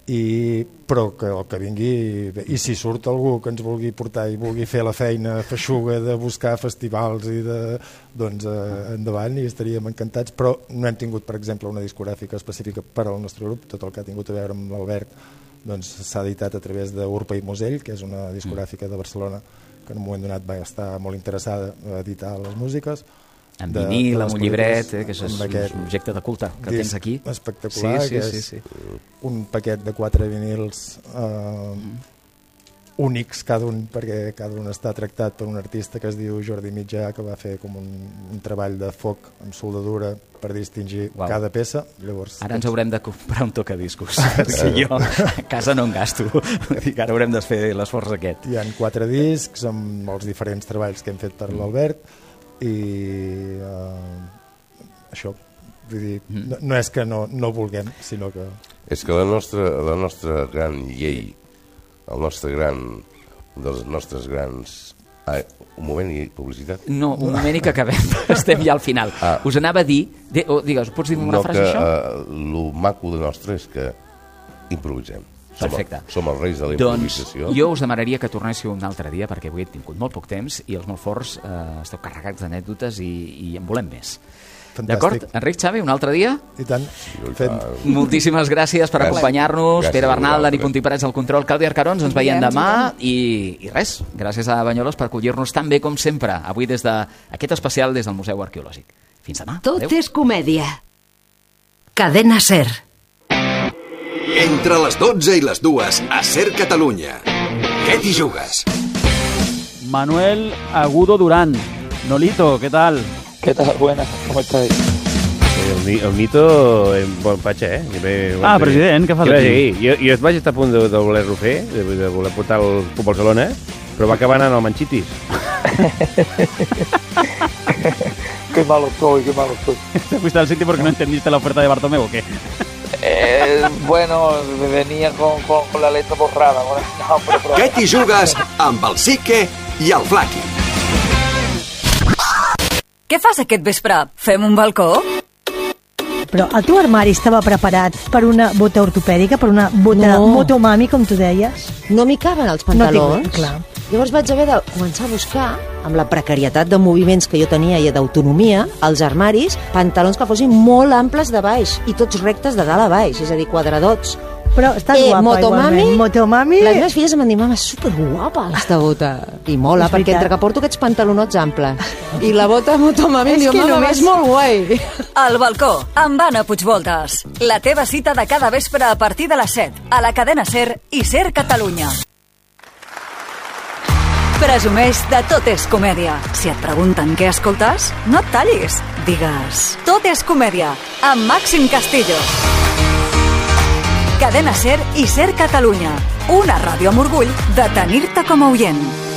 però que el que vingui, i si surt algú que ens vulgui portar i vulgui fer la feina feixuga de buscar festivals i doncs endavant, i estaríem encantats, però no hem tingut, per exemple, una discogràfica específica per al nostre grup. Tot el que ha tingut a veure amb l'Albert doncs s'ha editat a través d'Urpa i Musell, que és una discogràfica de Barcelona que en un moment donat va estar molt interessada a editar les músiques amb vinil, amb un llibret, que és un objecte de culte que tens aquí. Espectacular, que és un paquet de 4 vinils únics cada un, perquè cada un està tractat per un artista que es diu Jordi Mitjà, que va fer com un treball de foc amb soldadura per distingir cada peça. Llavors, ara ens haurem de comprar un tocadiscos, perquè jo a casa no en gasto. Ara haurem de fer l'esforç aquest. Hi ha 4 discs amb els diferents treballs que hem fet per l'Albert, i això, vull dir, no és que no vulguem, sinó que... És que la nostra gran llei, dels nostres grans... un moment i publicitat? No, un moment i que acabem, estem ja al final. Us anava a dir... Digues, pots dir una frase, això? El maco de nostre és que improvisem. Perfecte. Som els reis de la improvisació. Doncs jo us demanaria que tornéssiu un altre dia, perquè avui he tingut molt poc temps i els molt forts esteu carregats d'anècdotes i en volem més. Fantàstic. D'acord? Enric, Xavi, un altre dia? I tant. Moltíssimes gràcies per acompanyar-nos. Pere Bernal, Dani Puntiparacs al control, Clàudia Arcarons, ens veiem demà i res, gràcies a Banyoles per acollir-nos tan bé com sempre, avui des d'aquest especial des del Museu Arqueològic. Fins demà. Tot és comèdia. Cadena SER. Entre les 12 i les 2 a SER Catalunya. Què t'hi jugues? Manuel Agudo Durán. Nolito, ¿qué tal? ¿Qué tal? Buenas, ¿cómo estáis? El Nito, bon patxa, president, què fas aquí? Jo vaig estar a punt de voler-ho fer, de voler portar el Club Barcelona, però va acabar anant al Manchitis. Qué malo estoy. ¿Te fuiste al sitio porque no entendiste la oferta de Bartomeu o qué? Bueno, venía con la letra borrada. No, però... Què t'hi jugues amb el Sique i el Flaqui? Què fas aquest vespre? Fem un balcó? Però el teu armari estava preparat per una bota ortopèdica, per una bota motomami, com tu deies? No m'hi caben els pantalons. No, clar. Llavors vaig haver de començar a buscar, amb la precarietat de moviments que jo tenia i d'autonomia, als armaris, pantalons que fossin molt amples de baix i tots rectes de dalt a baix, és a dir, quadradots. Però estàs guapa, igualment. Motomami... Les meves filles em van dir, mama, és superguapa aquesta bota. I mola, perquè entre que porto aquests pantalonots amples i la bota motomami, diu, mama, és molt guai. Al balcó, amb Anna Puigvoltes. La teva cita de cada vespre a partir de les 7, a la cadena SER i SER Catalunya. Presumeix de Tot és comèdia. Si et pregunten què escoltes, no et tallis. Digues, Tot és comèdia, amb Màxim Castillo. Cadena SER i SER Catalunya. Una ràdio amb orgull de tenir-te com a oient.